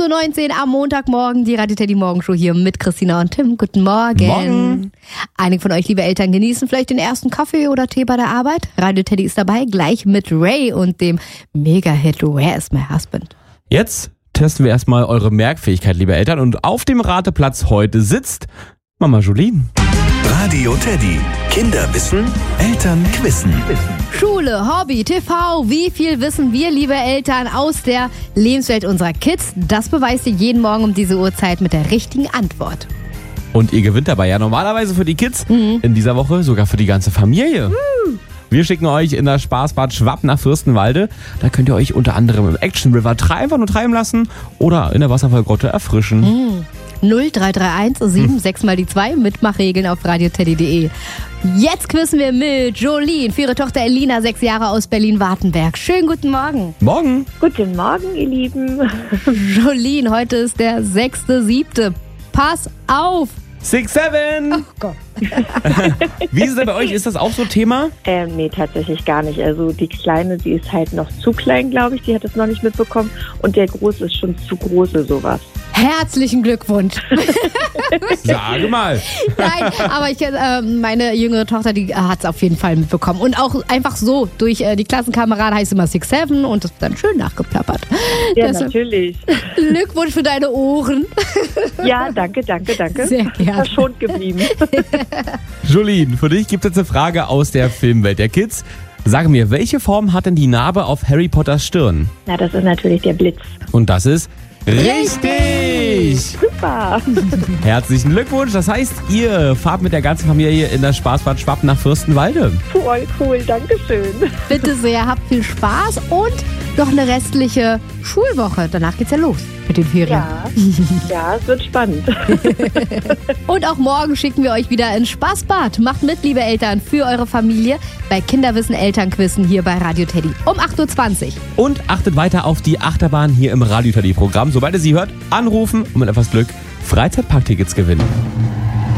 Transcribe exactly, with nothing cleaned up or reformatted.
Uhr neunzehn am Montagmorgen, die Radio Teddy Morgenshow hier mit Christina und Tim. Guten Morgen. Morgen. Einige von euch, liebe Eltern, genießen vielleicht den ersten Kaffee oder Tee bei der Arbeit. Radio Teddy ist dabei, gleich mit Ray und dem Mega-Hit Where is my husband? Jetzt testen wir erstmal eure Merkfähigkeit, liebe Eltern. Und auf dem Rateplatz heute sitzt Mama Jolene. Radio Teddy. Kinder wissen, Eltern wissen. Schule, Hobby, T V, wie viel wissen wir, liebe Eltern, aus der Lebenswelt unserer Kids? Das beweist ihr jeden Morgen um diese Uhrzeit mit der richtigen Antwort. Und ihr gewinnt dabei ja normalerweise für die Kids, mhm. in dieser Woche sogar für die ganze Familie. Mhm. Wir schicken euch in das Spaßbad Schwapp nach Fürstenwalde. Da könnt ihr euch unter anderem im Action River treiben und treiben lassen oder in der Wasserfallgrotte erfrischen. Mhm. null drei drei eins sieben sechs mal die zwei, Mitmachregeln auf radioteddy punkt de. Jetzt quizzen wir mit Jolene für ihre Tochter Elina, sechs Jahre aus Berlin-Wartenberg. Schönen guten Morgen. Morgen. Guten Morgen, ihr Lieben. Jolene, heute ist der sechste siebte Pass auf. Six, seven. Oh Gott. Wie ist es denn bei euch? Ist das auch so Thema? Ähm, nee, tatsächlich gar nicht. Also die Kleine, die ist halt noch zu klein, glaube ich. Die hat es noch nicht mitbekommen. Und der Große ist schon zu groß für sowas. Herzlichen Glückwunsch. Sage mal. Nein, aber ich, äh, meine jüngere Tochter, die hat es auf jeden Fall mitbekommen. Und auch einfach so, durch äh, die Klassenkameraden heißt immer Six Seven und das wird dann schön nachgeplappert. Ja, Deshalb natürlich. Glückwunsch für deine Ohren. Ja, danke, danke, danke. Sehr gerne. Verschont geblieben. Jolene, für dich gibt es jetzt eine Frage aus der Filmwelt der Kids. Sag mir, welche Form hat denn die Narbe auf Harry Potters Stirn? Na, das ist natürlich der Blitz. Und das ist richtig! Super. Herzlichen Glückwunsch. Das heißt, ihr fahrt mit der ganzen Familie in das Spaßbad Schwapp nach Fürstenwalde. Voll cool, danke schön. Bitte sehr, habt viel Spaß und noch eine restliche Schulwoche. Danach geht's ja los mit den Ferien. Ja, ja, es wird spannend. Und auch morgen schicken wir euch wieder ins Spaßbad. Macht mit, liebe Eltern, für eure Familie bei Kinderwissen Elternquissen hier bei Radio Teddy um acht Uhr zwanzig. Und achtet weiter auf die Achterbahn hier im Radio Teddy Programm. Sobald ihr sie hört, anrufen und mit etwas Glück Freizeitparktickets gewinnen.